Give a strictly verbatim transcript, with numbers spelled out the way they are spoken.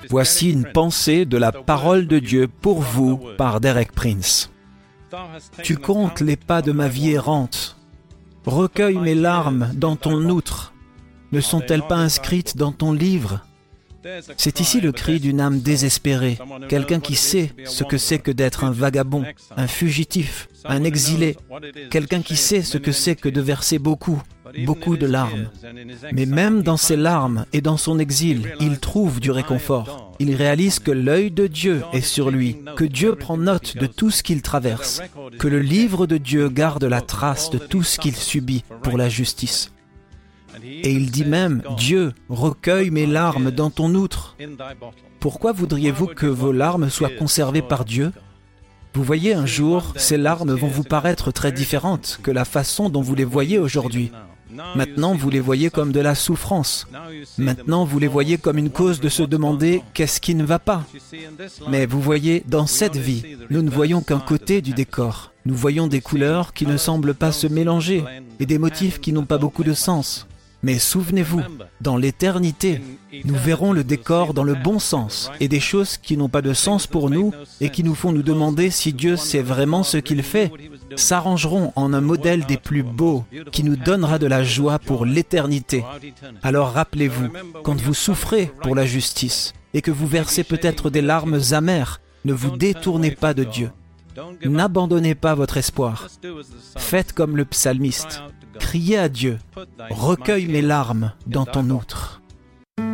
Voici une pensée de la parole de Dieu pour vous par Derek Prince. Tu comptes les pas de ma vie errante. Recueille mes larmes dans ton outre. Ne sont-elles pas inscrites dans ton livre? C'est ici le cri d'une âme désespérée, quelqu'un qui sait ce que c'est que d'être un vagabond, un fugitif, un exilé, quelqu'un qui sait ce que c'est que de verser beaucoup, beaucoup de larmes. Mais même dans ses larmes et dans son exil, il trouve du réconfort. Il réalise que l'œil de Dieu est sur lui, que Dieu prend note de tout ce qu'il traverse, que le livre de Dieu garde la trace de tout ce qu'il subit pour la justice. Et il dit même, « Dieu, recueille mes larmes dans ton outre. » Pourquoi voudriez-vous que vos larmes soient conservées par Dieu? Vous voyez, un jour, ces larmes vont vous paraître très différentes que la façon dont vous les voyez aujourd'hui. Maintenant, vous les voyez comme de la souffrance. Maintenant, vous les voyez comme une cause de se demander « qu'est-ce qui ne va pas ?» Mais vous voyez, dans cette vie, nous ne voyons qu'un côté du décor. Nous voyons des couleurs qui ne semblent pas se mélanger et des motifs qui n'ont pas beaucoup de sens. Mais souvenez-vous, dans l'éternité, nous verrons le décor dans le bon sens et des choses qui n'ont pas de sens pour nous et qui nous font nous demander si Dieu sait vraiment ce qu'il fait, s'arrangeront en un modèle des plus beaux qui nous donnera de la joie pour l'éternité. Alors rappelez-vous, quand vous souffrez pour la justice et que vous versez peut-être des larmes amères, ne vous détournez pas de Dieu. N'abandonnez pas votre espoir. Faites comme le psalmiste. Criez à Dieu, recueille mes larmes dans ton outre.